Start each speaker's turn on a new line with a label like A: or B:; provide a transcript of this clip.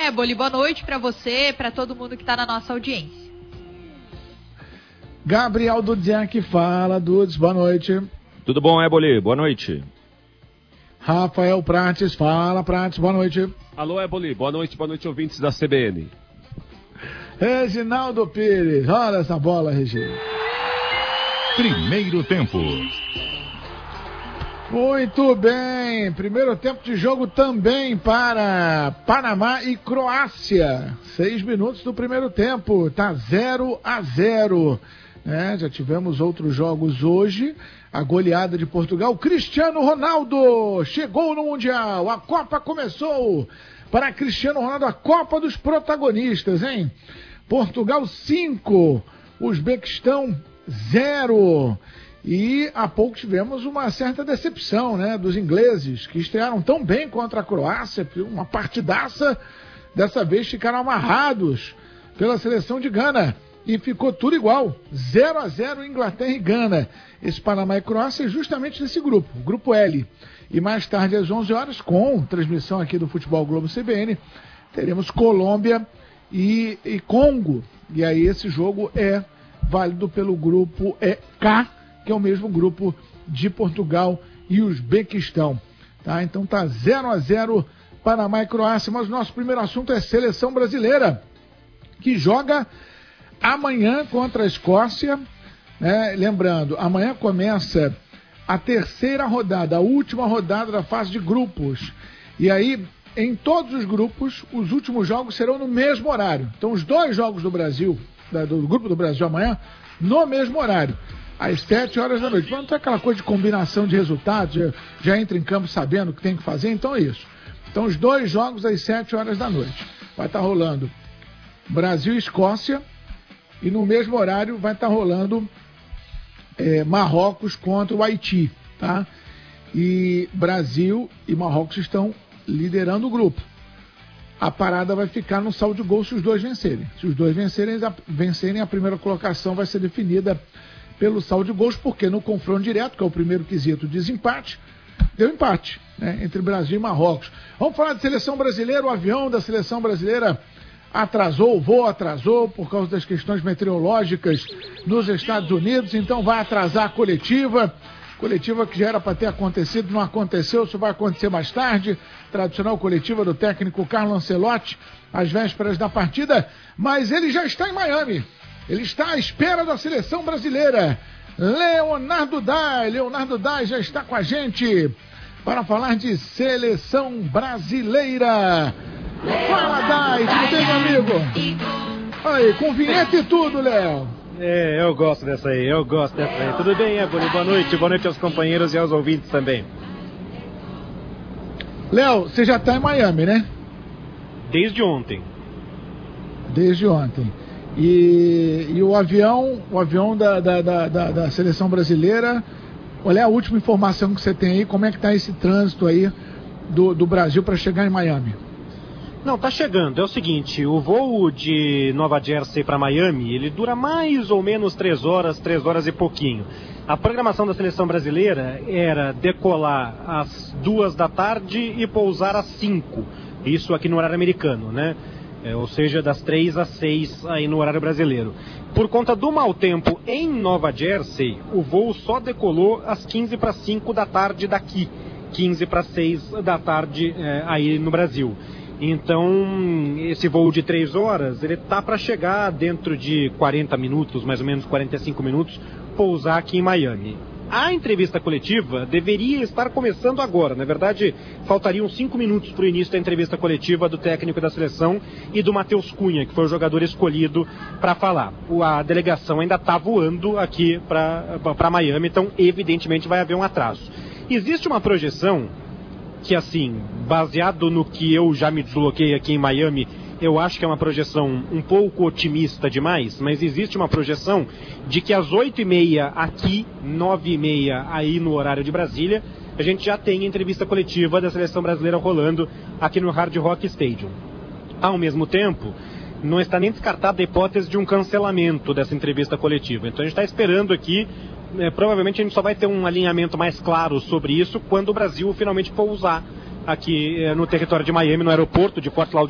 A: Éboli. Boa noite para você, para todo mundo que está na nossa audiência.
B: Gabriel Dudziak fala, Dudes, boa noite.
C: Tudo bom, Éboli? Boa noite.
B: Rafael Prates, fala, Prates, boa noite.
D: Alô, Éboli, boa noite, ouvintes da CBN.
B: Reginaldo Pires, olha essa bola, Regi.
E: Primeiro tempo.
B: Muito bem, primeiro tempo de jogo também para Panamá e Croácia. 6 minutos do primeiro tempo, tá 0-0. Já tivemos outros jogos hoje. A goleada de Portugal. Cristiano Ronaldo chegou no Mundial. A Copa começou para Cristiano Ronaldo, a Copa dos protagonistas, hein? Portugal 5, Uzbequistão 0. E há pouco tivemos uma certa decepção, dos ingleses, que estrearam tão bem contra a Croácia, uma partidaça. Dessa vez ficaram amarrados pela seleção de Gana. E ficou tudo igual, 0-0 Inglaterra e Gana. Esse Panamá e Croácia é justamente nesse grupo, o grupo L. E mais tarde às 11 horas, com transmissão aqui do Futebol Globo CBN, teremos Colômbia e Congo. E aí esse jogo é válido pelo grupo K, que é o mesmo grupo de Portugal e Uzbequistão. Tá? Então tá 0-0 Panamá e Croácia. Mas o nosso primeiro assunto é seleção brasileira, que joga amanhã contra a Escócia, lembrando, amanhã começa a terceira rodada, a última rodada da fase de grupos. E aí, em todos os grupos, os últimos jogos serão no mesmo horário. Então, os 2 jogos do Brasil, do grupo do Brasil amanhã, no mesmo horário, às 7 horas da noite. Mas não tem aquela coisa de combinação de resultados, já entra em campo sabendo o que tem que fazer, então é isso. Então, os 2 jogos às 7 horas da noite. Vai estar rolando Brasil e Escócia. E no mesmo horário vai estar rolando Marrocos contra o Haiti, tá? E Brasil e Marrocos estão liderando o grupo. A parada vai ficar no saldo de gols se os 2 vencerem. Se os 2 vencerem, a primeira colocação vai ser definida pelo saldo de gols, porque no confronto direto, que é o primeiro quesito de desempate, deu empate, entre Brasil e Marrocos. Vamos falar de seleção brasileira. O avião da seleção brasileira atrasou, o voo atrasou por causa das questões meteorológicas nos Estados Unidos, então vai atrasar a coletiva que já era para ter acontecido, não aconteceu, isso vai acontecer mais tarde. Tradicional coletiva do técnico Carlo Ancelotti, às vésperas da partida, mas ele já está em Miami, ele está à espera da seleção brasileira. Leonardo Dai já está com a gente para falar de seleção brasileira. Fala, Dai, tudo bem, meu amigo? Aí, com vinheta e tudo, Léo.
F: Eu gosto dessa aí. Tudo bem, Éboli? Boa noite aos companheiros e aos ouvintes também.
B: Léo, você já está em Miami, né?
F: Desde ontem.
B: E o avião da seleção brasileira, qual é a última informação que você tem aí? Como é que está esse trânsito aí do Brasil para chegar em Miami?
F: Não, tá chegando. É o seguinte, o voo de Nova Jersey para Miami, ele dura mais ou menos 3 horas e pouquinho. A programação da seleção brasileira era decolar às 2 da tarde e pousar às 5. Isso aqui no horário americano, ou seja, das 3 às 6 aí no horário brasileiro. Por conta do mau tempo em Nova Jersey, o voo só decolou às 15 para 5 da tarde daqui, 15 para 6 da tarde aí no Brasil. Então, esse voo de 3 horas, ele tá para chegar dentro de 40 minutos, mais ou menos 45 minutos, pousar aqui em Miami. A entrevista coletiva deveria estar começando agora. Na verdade, faltariam 5 minutos para o início da entrevista coletiva do técnico da seleção e do Matheus Cunha, que foi o jogador escolhido para falar. A delegação ainda está voando aqui para Miami, então evidentemente vai haver um atraso. Existe uma projeção que, assim, baseado no que eu já me desloquei aqui em Miami, eu acho que é uma projeção um pouco otimista demais, mas existe uma projeção de que às 8h30 aqui, 9h30 aí no horário de Brasília, a gente já tem entrevista coletiva da seleção brasileira rolando aqui no Hard Rock Stadium. Ao mesmo tempo, não está nem descartada a hipótese de um cancelamento dessa entrevista coletiva. Então a gente está esperando aqui, provavelmente a gente só vai ter um alinhamento mais claro sobre isso quando o Brasil finalmente pousar aqui no território de Miami, no aeroporto de Fort Lauderdale.